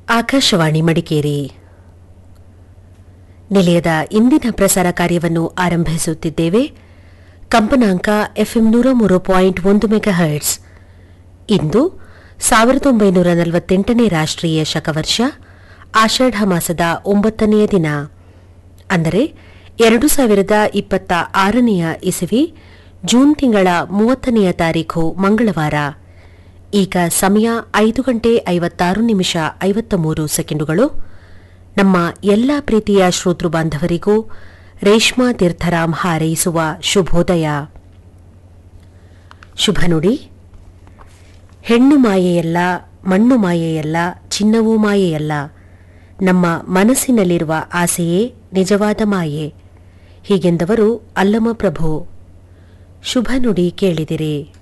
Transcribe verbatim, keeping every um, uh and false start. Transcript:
ಆಕಾಶವಾಣಿ ಮಡಿಕೇರಿ ನಿಲಯದ ಇಂದಿನ ಪ್ರಸಾರ ಕಾರ್ಯವನ್ನು ಆರಂಭಿಸುತ್ತಿದ್ದೇವೆ. ಕಂಪನಾಂಕ ಎಫ್ಎಂ ನೂರ ಮೂರು ಪಾಯಿಂಟ್ ಒಂದು ಮೆಗಾಹರ್ಟ್ಸ್. ಇಂದು ಸಾವಿರದ ಒಂಬೈನೂರ ನಲವತ್ತೆಂಟನೇ ರಾಷ್ಟ್ರೀಯ ಶಕವರ್ಷ ಆಷಾಢ ಮಾಸದ ಒಂಬತ್ತನೆಯ ದಿನ, ಅಂದರೆ ಎರಡು ಸಾವಿರದ ಇಪ್ಪತ್ತ ಆರನೆಯ ಇಸವಿ ಜೂನ್ ತಿಂಗಳ ಮೂವತ್ತನೆಯ ತಾರೀಖು ಮಂಗಳವಾರ. ಈಗ ಸಮಯ ಐದು ಗಂಟೆ ಐವತ್ತಾರು ನಿಮಿಷ ಐವತ್ತ ಮೂರು ಸೆಕೆಂಡುಗಳು. ನಮ್ಮ ಎಲ್ಲ ಪ್ರೀತಿಯ ಶ್ರೋತೃ ಬಾಂಧವರಿಗೂ ರೇಷ್ಮಾ ತೀರ್ಥರಾಮ್ ಹಾರೈಸುವ ಶುಭೋದಯ. ಶುಭ ನುಡಿ. ಹೆಣ್ಣು ಮಾಯೆಯಲ್ಲ, ಮಣ್ಣು ಮಾಯೆಯಲ್ಲ, ಚಿನ್ನವೂ ಮಾಯೆಯಲ್ಲ, ನಮ್ಮ ಮನಸ್ಸಿನಲ್ಲಿರುವ ಆಸೆಯೇ ನಿಜವಾದ ಮಾಯೆ, ಹೀಗೆಂದವರು ಅಲ್ಲಮ ಪ್ರಭು. ಶುಭ ನುಡಿ ಕೇಳಿದಿರಿ.